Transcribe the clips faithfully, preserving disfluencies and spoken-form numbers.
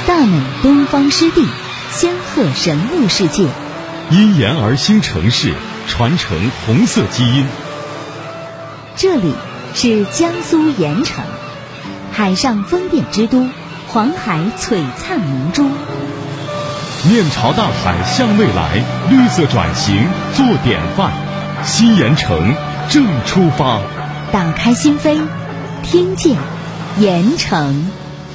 大美东方湿地，仙鹤神木世界， 因沿而兴城市，传承红色基因。 这里是江苏盐城，海上风电之都，黄海璀璨明珠。 面朝大海向未来，绿色转型做典范。新盐城正出发， 打开心扉，听见盐城。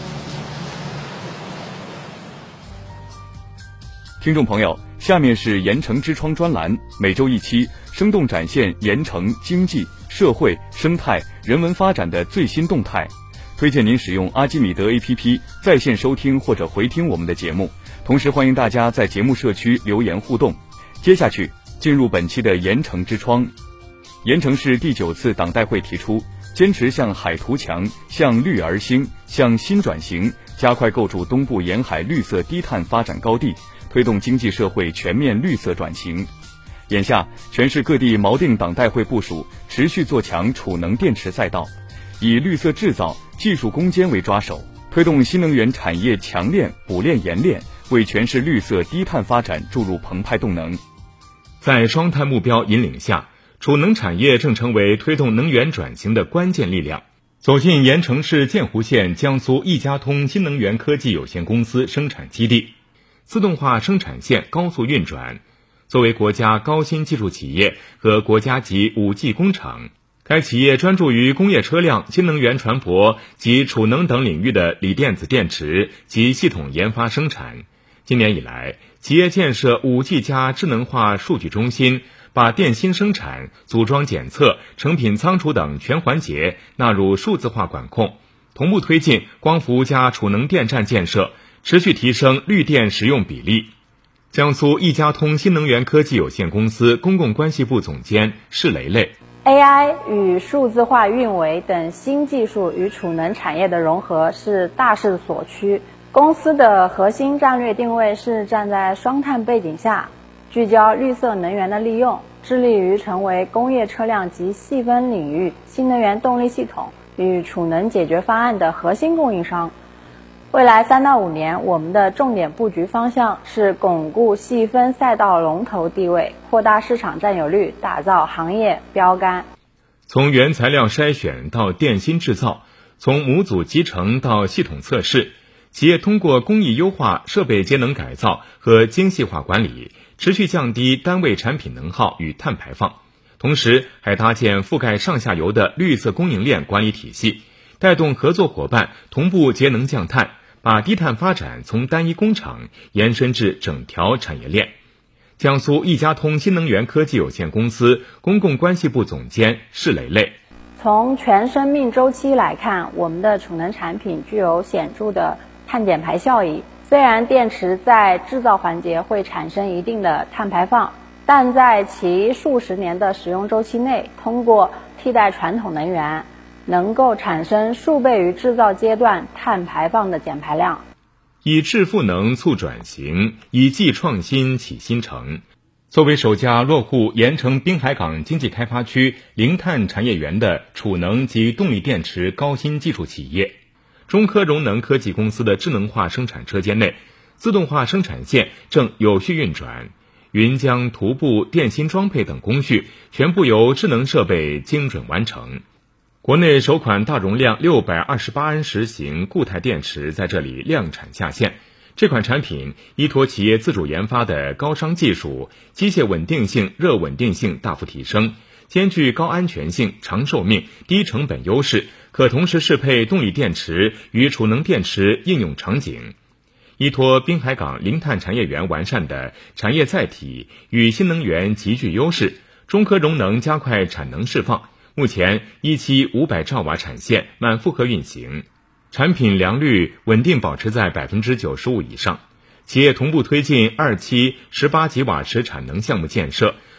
听众朋友，下面是盐城之窗专栏，每周一期，生动展现盐城经济、社会、生态、人文发展的最新动态。推荐您使用阿基米德 A P P 在线收听或者回听我们的节目，同时欢迎大家在节目社区留言互动。接下去进入本期的盐城之窗。盐城市第九次党代会提出，坚持向海图强、向绿而兴、向新转型，加快构筑东部沿海绿色低碳发展高地，推动经济社会全面绿色转型。眼下，全市各地锚定党代会部署，持续做强储能电池赛道，以绿色制造、技术攻坚为抓手，推动新能源产业强链、补链、延链，为全市绿色低碳发展注入澎湃动能。 在双碳目标引领下，储能产业正成为推动能源转型的关键力量。走进盐城市建湖县江苏一家通新能源科技有限公司生产基地，自动化生产线高速运转。作为国家高新技术企业和国家级 五 G 工厂，该企业专注于工业车辆、新能源船舶及储能等领域的锂电子电池及系统研发生产。今年以来，企业建设 五 G 加智能化数据中心，把电芯生产、组装检测、成品仓储等全环节纳入数字化管控，同步推进光伏加储能电站建设，持续提升绿电使用比例。江苏一家通新能源科技有限公司公共关系部总监施雷雷。 A I 与数字化运维等新技术与储能产业的融合是大势所趋。公司的核心战略定位是站在双碳背景下，聚焦绿色能源的利用，致力于成为工业车辆及细分领域新能源动力系统与储能解决方案的核心供应商。未来三到五年，我们的重点布局方向是巩固细分赛道龙头地位，扩大市场占有率，打造行业标杆。 从原材料筛选到电芯制造，从模组集成到系统测试，企业通过工艺优化、设备节能改造和精细化管理，持续降低单位产品能耗与碳排放，同时还搭建覆盖上下游的绿色供应链管理体系，带动合作伙伴同步节能降碳，把低碳发展从单一工厂延伸至整条产业链。江苏一家通新能源科技有限公司公共关系部总监施雷雷。 从全生命周期来看，我们的储能产品具有显著的碳减排效益。虽然电池在制造环节会产生一定的碳排放，但在其数十年的使用周期内，通过替代传统能源，能够产生数倍于制造阶段碳排放的减排量。 以智赋能促转型，以技创新启新城。作为首家落户盐城滨海港经济开发区零碳产业园的储能及动力电池高新技术企业，中科荣能科技公司的智能化生产车间内，自动化生产线正有序运转，云浆、涂布、电芯装配等工序全部由智能设备精准完成。国内首款大容量六百二十八安时型固态电池在这里量产下线。这款产品依托企业自主研发的高商技术，机械稳定性、热稳定性大幅提升，兼具高安全性、长寿命、低成本优势，可同时适配动力电池与储能电池应用场景。依托滨海港零碳产业园完善的产业载体与新能源极具优势，中科荣能加快产能释放，目前一期五百兆瓦产线满负荷运行，产品良率稳定保持在 百分之九十五 以上。企业同步推进二期十八吉瓦时产能项目建设，